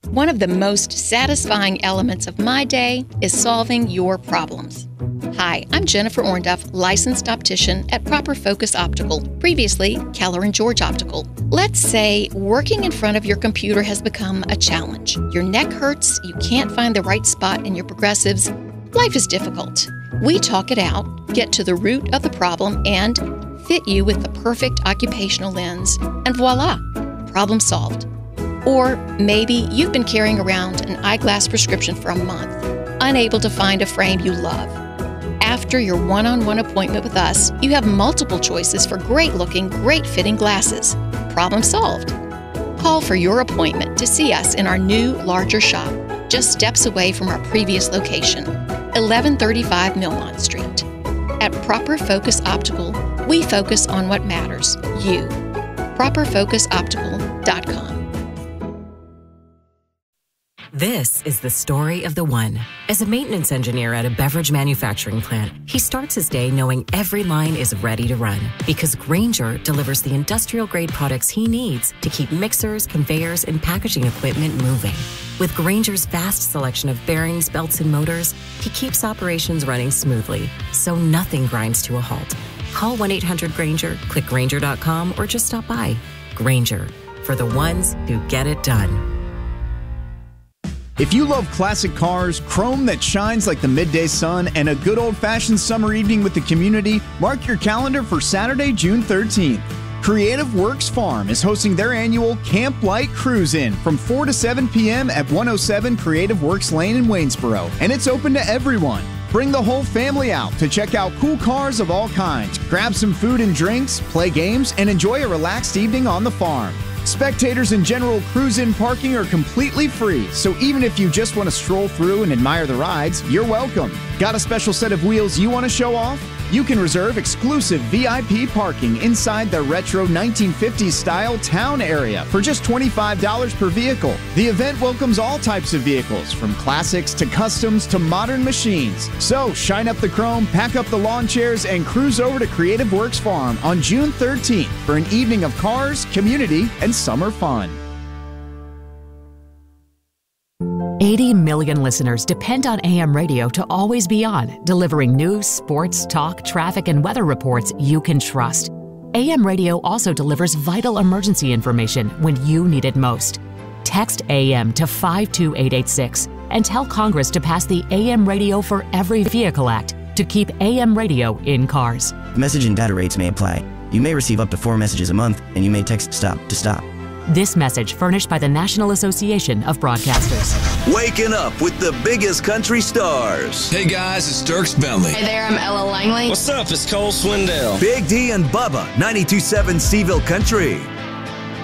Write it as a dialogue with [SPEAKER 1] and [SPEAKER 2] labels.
[SPEAKER 1] One of the most satisfying elements of my day is solving your problems. Hi, I'm Jennifer Ornduff, licensed optician at Proper Focus Optical, previously Keller & George Optical. Let's say working in front of your computer has become a challenge. Your neck hurts, you can't find the right spot in your progressives. Life is difficult. We talk it out, get to the root of the problem, and fit you with the perfect occupational lens, and voila, problem solved. Or maybe you've been carrying around an eyeglass prescription for a month, unable to find a frame you love. After your one-on-one appointment with us, you have multiple choices for great-looking, great-fitting glasses. Problem solved. Call for your appointment to see us in our new, larger shop, just steps away from our previous location, 1135 Millmont Street. At Proper Focus Optical, we focus on what matters, you. ProperFocusOptical.com.
[SPEAKER 2] This is the story of the one. As a maintenance engineer at a beverage manufacturing plant, he starts his day knowing every line is ready to run because Grainger delivers the industrial-grade products he needs to keep mixers, conveyors, and packaging equipment moving. With Grainger's vast selection of bearings, belts, and motors, he keeps operations running smoothly, so nothing grinds to a halt. Call 1-800-GRAINGER, click Grainger.com, or just stop by. Grainger, for the ones who get it done.
[SPEAKER 3] If you love classic cars, chrome that shines like the midday sun, and a good old-fashioned summer evening with the community, mark your calendar for Saturday, June 13th. Creative Works Farm is hosting their annual Camp Light Cruise-In from 4 to 7 p.m. at 107 Creative Works Lane in Waynesboro, and it's open to everyone. Bring the whole family out to check out cool cars of all kinds, grab some food and drinks, play games, and enjoy a relaxed evening on the farm. Spectators and general cruise-in parking are completely free, so even if you just want to stroll through and admire the rides, you're welcome. Got a special set of wheels you want to show off? You can reserve exclusive VIP parking inside the retro 1950s style town area for just $25 per vehicle. The event welcomes all types of vehicles, from classics to customs to modern machines. So shine up the chrome, pack up the lawn chairs, and cruise over to Creative Works Farm on June 13th for an evening of cars, community, and summer fun.
[SPEAKER 4] 80 million listeners depend on AM radio to always be on, delivering news, sports, talk, traffic, and weather reports you can trust. AM radio also delivers vital emergency information when you need it most. Text AM to 52886 and tell Congress to pass the AM Radio for Every Vehicle Act to keep AM radio in cars.
[SPEAKER 5] Message and data rates may apply. You may receive up to 4 messages a month, and you may text STOP to stop.
[SPEAKER 4] This message furnished by the National Association of Broadcasters.
[SPEAKER 6] Waking up with the biggest country stars.
[SPEAKER 7] Hey guys, it's Dierks Bentley.
[SPEAKER 8] Hey there, I'm Ella Langley.
[SPEAKER 9] What's up? It's Cole Swindell.
[SPEAKER 6] Big D and Bubba, 92.7 Seaville Country.